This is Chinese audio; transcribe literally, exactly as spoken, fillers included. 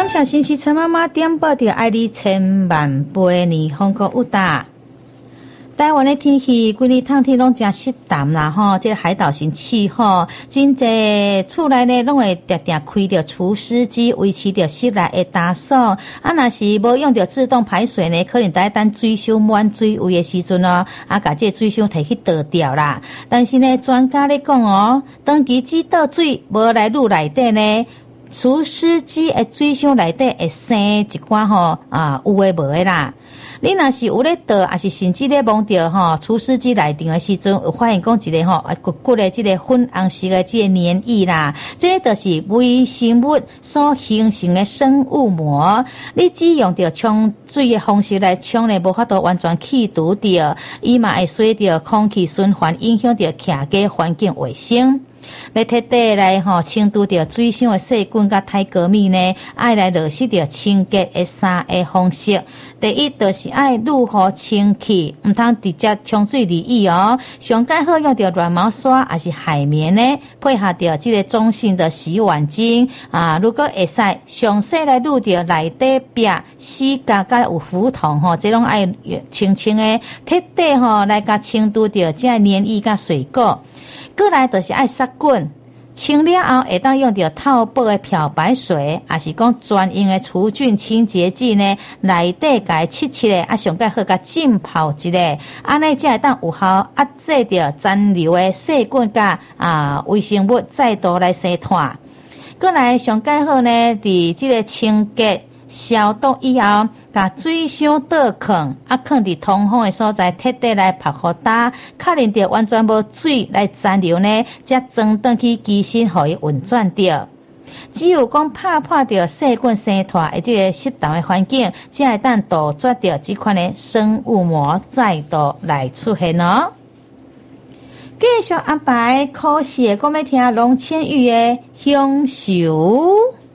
小星期陈妈妈点播着爱你千万倍年丰国有大。台湾的天气，规日趟天拢真湿淡啦吼，这个海岛型气候，真济厝内呢拢会定定开着除湿机，维持着室内的打扫。啊，若是无用着自动排水呢，可能在等水箱满水位的时阵哦，啊，把这水箱摕去倒掉啦。但是呢，专家咧讲哦，长期只倒水无来入内底呢，除湿机的水箱内底会生一寡吼啊有诶无诶啦。你若是有咧倒，还是甚至咧摸着吼除湿机内顶诶时阵，有发现讲一个吼啊骨骨诶，即个粉红色诶，即个黏液啦，这就是微生物所形成诶生物膜。你只用着冲水诶方式来冲咧，无法度完全去除掉，伊嘛会随着空气循环影响着徛家环境卫生。要彻底来吼清除掉水箱的细菌甲太镉米呢，爱来落实着清洁的三个方式。第一就是爱如何清气，唔通直接冲水而已哦。上盖好用着软毛刷还是海绵呢，配合着这个中性的洗碗精啊，如果会使详细来入着内底壁洗甲甲有浮筒吼，这种爱清清的彻底吼来甲清除掉这黏液甲水垢。过来就是爱杀菌，清了后会当用着透薄的漂白水，还是讲专用的除菌清洁剂呢？内底甲切切的，啊上盖好甲浸泡一下，安尼才会当有效压制着残留的细菌甲啊微生物再度来生团。过来上盖好呢，伫这个清洁消毒以后，把水箱倒放，啊，放伫通风的所在，彻底来拍好打，确认着完全无水来残留呢，才装转去机身，互伊运转着。只有讲拍破着细菌生团的这个适当的环境，才会当杜绝着这款的生物膜再度来出现哦。继续安排考试，我们听龙千玉的享受。